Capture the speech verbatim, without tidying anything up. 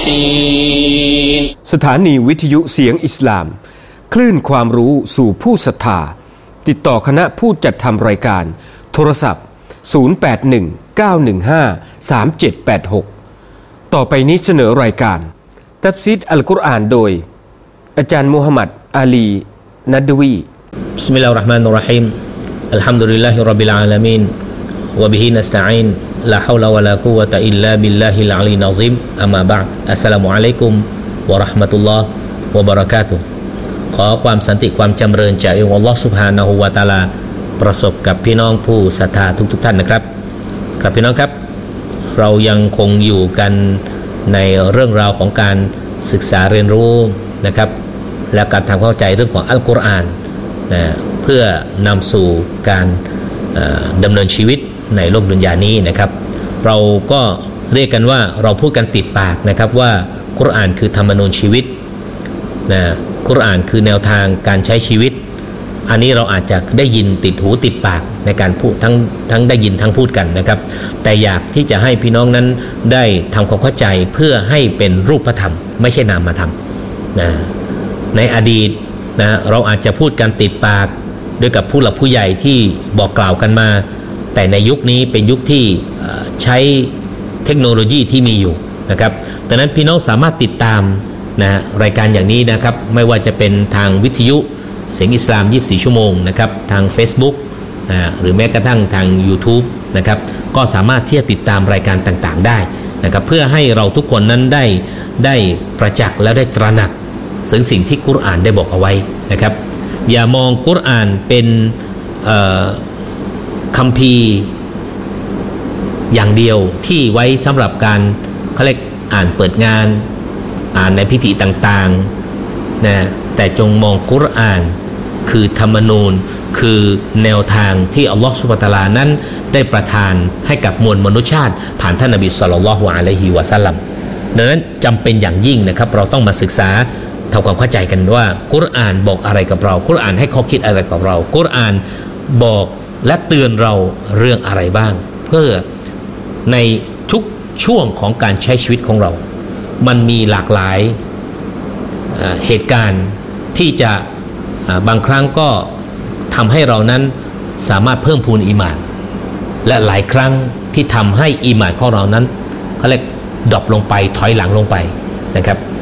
الصالحين สถานีวิทยุเสียงอิสลามคลื่นความรู้สู่ผู้ศรัทธาติดต่อคณะผู้จัดทำรายการโทรศัพท์ศูนย์ แปด หนึ่ง เก้า หนึ่ง ห้า สาม เจ็ด แปด หกต่อไปนี้เสนอรายการตัฟซีรอัลกุรอานโดยอาจารย์มูฮัมหมัดอาลีนัดวีบิสมิลลาฮิรเราะห์มานิรเราะฮีมอัลฮัมดุลิลลาฮิร็อบบิลอาลามีนวะบิฮินัสตะอีนลาฮาวละวะลากุวะตะอิลลาบิลลาฮิลอะลียซิมอัมมาบะอ์อัสสลามุอะลัยกุมวะเราะห์มะตุลลอฮ์วะบะเราะกาตุฮ์ขอความสันติความจำเริญจากอัลลอฮ์ซุบฮานะฮูวะตะอาลาประสบกับพี่น้องผู้ศรัทธาทุกๆท่านนะครับครับพี่น้องครับเรายังคงอยู่กันในเรื่องราวของการศึกษาเรียนรู้นะครับและการทำเข้าใจเรื่องของอัลกุรอานนะเพื่อนำสู่การดำเนินชีวิตในโลกดุนยานี้นะครับเราก็เรียกกันว่าเราพูดกันติดปากนะครับว่ากุรอานคือธรรมนูญชีวิตนะกุรอานคือแนวทางการใช้ชีวิตอันนี้เราอาจจะได้ยินติดหูติดปากในการพูดทั้งทั้งได้ยินทั้งพูดกันนะครับแต่อยากที่จะให้พี่น้องนั้นได้ทำความเข้าใจเพื่อให้เป็นรูปธรรมไม่ใช่นามธรรมนะในอดีตนะเราอาจจะพูดกันติดปากด้วยกับผู้หลักผู้ใหญ่ที่บอกกล่าวกันมาแต่ในยุคนี้เป็นยุคที่ใช้เทคโนโลยีที่มีอยู่นะครับดังนั้นพี่น้องสามารถติดตามนะรายการอย่างนี้นะครับไม่ว่าจะเป็นทางวิทยุเสียงอิสลามยี่สิบสี่ชั่วโมงนะครับทาง Facebook นะหรือแม้กระทั่งทาง YouTube นะครับก็สามารถที่จะติดตามรายการต่างๆได้นะครับเพื่อให้เราทุกคนนั้นได้ได้ประจักษ์และได้ตระหนักถึงสิ่งที่กุรอานได้บอกเอาไว้นะครับอย่ามองกุรอานเป็นคัมภีร์อย่างเดียวที่ไว้สำหรับการเขาเรียกอ่านเปิดงานอ่านในพิธีต่างๆนะแต่จงมองกุรอานคือธรรมนูญคือแนวทางที่อัลลอฮฺซุบฮานะฮูวะตะอาลานั้นได้ประทานให้กับมวลมนุษยชาติผ่านท่านนบีศ็อลลัลลอฮุอะลัยฮิวะซัลลัมดังนั้นจำเป็นอย่างยิ่งนะครับเราต้องมาศึกษาทำความเข้าใจกันว่ากุรอานบอกอะไรกับเรากุรอานให้ข้อคิดอะไรกับเรากุรอานบอกและเตือนเราเรื่องอะไรบ้างเพื่อในทุกช่วงของการใช้ชีวิตของเรามันมีหลากหลายเหตุการณ์ที่จะบางครั้งก็ทำให้เรานั้นสามารถเพิ่มพูนอีหม่านและหลายครั้งที่ทำให้อีหม่านของเรานั้นเขาเรียกดรอปลงไปถอยหลังลงไปนะครับ